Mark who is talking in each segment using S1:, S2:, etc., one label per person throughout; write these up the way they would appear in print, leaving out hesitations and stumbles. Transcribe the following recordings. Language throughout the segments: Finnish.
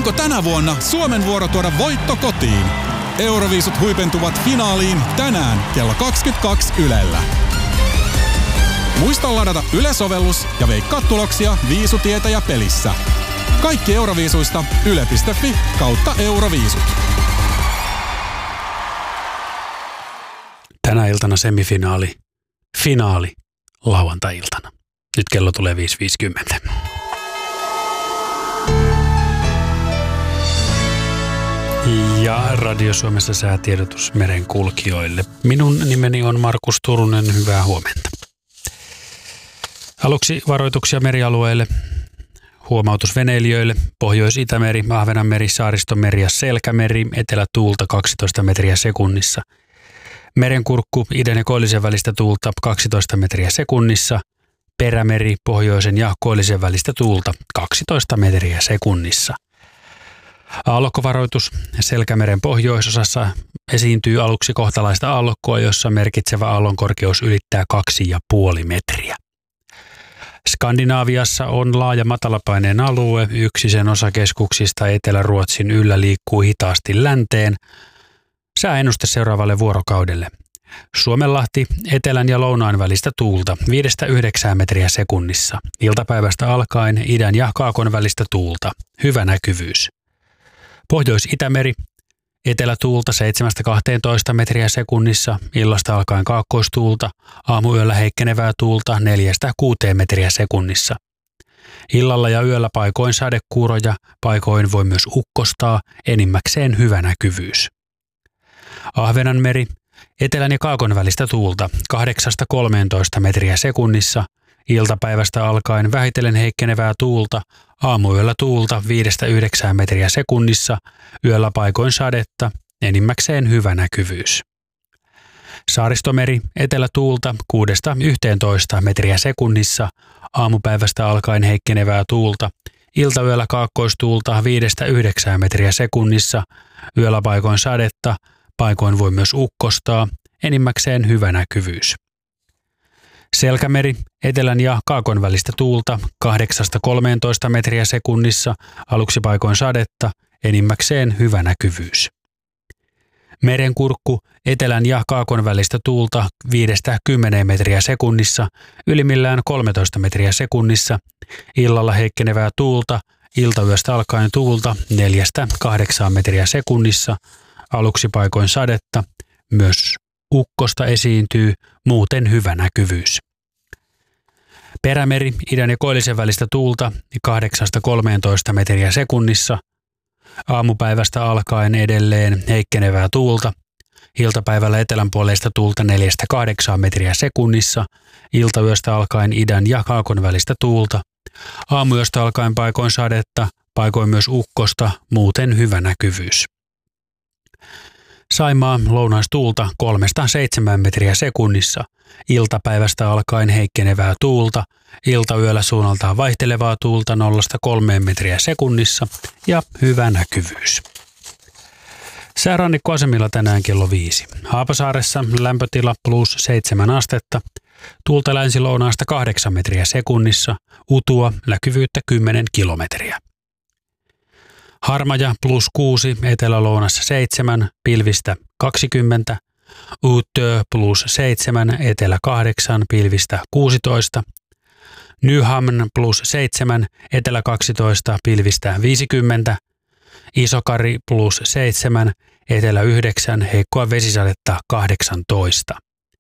S1: Onko tänä vuonna Suomen vuoro tuoda voitto kotiin? Euroviisut huipentuvat finaaliin tänään kello 22 Ylellä. Muista ladata Yle-sovellus ja veikkaa tuloksia Viisutietäjä pelissä. Kaikki Euroviisuista yle.fi/Euroviisut.
S2: Tänä iltana semifinaali, finaali lauantai-iltana. Nyt kello tulee 5.50. Ja Radio Suomessa säätiedotus merenkulkijoille. Minun nimeni on Markus Turunen, hyvää huomenta. Aluksi varoituksia merialueille, huomautus veneilijöille, Pohjois-Itämeri, Ahvenanmeri, Saaristomeri ja Selkämeri, etelätuulta 12 metriä sekunnissa. Merenkurkku, idän ja koillisen välistä tuulta 12 metriä sekunnissa. Perämeri, pohjoisen ja koillisen välistä tuulta 12 metriä sekunnissa. Aallokkovaroitus. Selkämeren pohjoisosassa esiintyy aluksi kohtalaista aallokkoa, jossa merkitsevä aallonkorkeus ylittää 2,5 metriä. Skandinaaviassa on laaja matalapaineen alue, yksi sen osakeskuksista Etelä-Ruotsin yllä liikkuu hitaasti länteen. Sääennuste seuraavalle vuorokaudelle. Suomenlahti, etelän ja lounaan välistä tuulta 5-9 metriä sekunnissa. Iltapäivästä alkaen idän ja kaakon välistä tuulta. Hyvä näkyvyys. Pohjois-Itämeri, etelätuulta 7-12 metriä sekunnissa. Illasta alkaen kaakkoistuulta. Aamuyöllä heikkenevää tuulta 4-6 metriä sekunnissa. Illalla ja yöllä paikoin sadekuuroja, paikoin voi myös ukkostaa, enimmäkseen hyvä näkyvyys. Ahvenanmeri, etelän ja kaakon välistä tuulta 8-13 metriä sekunnissa. Iltapäivästä alkaen vähitellen heikkenevää tuulta, aamuyöllä tuulta 5-9 metriä sekunnissa, yöllä paikoin sadetta, enimmäkseen hyvä näkyvyys. Saaristomeri, etelätuulta 6-11 metriä sekunnissa, aamupäivästä alkaen heikkenevää tuulta, iltayöllä kaakkoistuulta 5-9 metriä sekunnissa, yöllä paikoin sadetta, paikoin voi myös ukkostaa, enimmäkseen hyvä näkyvyys. Selkämeri, etelän ja kaakon välistä tuulta 8-13 metriä sekunnissa, aluksi paikoin sadetta, enimmäkseen hyvä näkyvyys. Merenkurkku, etelän ja kaakon välistä tuulta 5-10 metriä sekunnissa, ylimmillään 13 metriä sekunnissa, illalla heikkenevää tuulta, iltayöstä alkaen tuulta 4-8 metriä sekunnissa, aluksi paikoin sadetta, myös ukkosta esiintyy, muuten hyvä näkyvyys. Perämeri, idän ja koillisen välistä tuulta 8-13 metriä sekunnissa. Aamupäivästä alkaen edelleen heikkenevää tuulta. Iltapäivällä etelänpuoleista tuulta 4-8 metriä sekunnissa. Iltayöstä alkaen idän ja kaakon välistä tuulta. Aamuyöstä alkaen paikoin sadetta, paikoin myös ukkosta, muuten hyvä näkyvyys. Saimaa, lounaistuulta 3-7 metriä sekunnissa. Iltapäivästä alkaen heikkenevää tuulta. Iltayöllä suunnaltaan vaihtelevaa tuulta 0-3 metriä sekunnissa ja hyvä näkyvyys. Säärannikkoasemilla tänään kello 5. Haapasaaressa lämpötila +7 astetta. Tuulta länsi-lounaasta 8 metriä sekunnissa. Utua näkyvyyttä 10 kilometriä. Harmaja +6, etelä-lounassa 7, pilvistä 20. Uutö +7, etelä 8, pilvistä 16. Nyhamn +7, etelä 12, pilvistä 50. Isokari +7, etelä 9, heikkoa vesisadetta 18.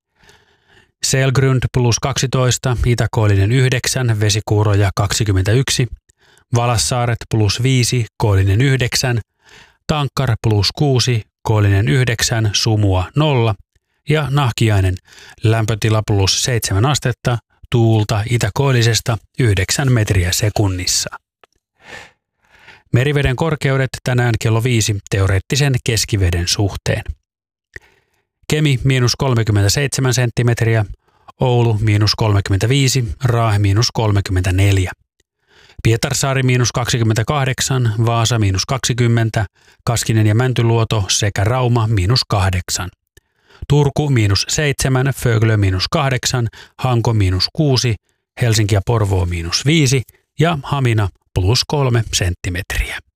S2: Selgrund +12, itäkoillinen 9, vesikuuroja 21. Valassaaret +5, koillinen 9, Tankkar +6, koillinen 9, sumua 0 ja Nahkiainen lämpötila +7 astetta, tuulta itäkoillisesta 9 metriä sekunnissa. Meriveden korkeudet tänään kello 5 teoreettisen keskiveden suhteen. Kemi -37 senttimetriä, Oulu -35, Raahe -34. Pietarsaari -28, Vaasa -20, Kaskinen ja Mäntyluoto sekä Rauma -8. Turku -7, Föglö -8, Hanko -6, Helsinki ja Porvoo -5 ja Hamina +3 senttimetriä.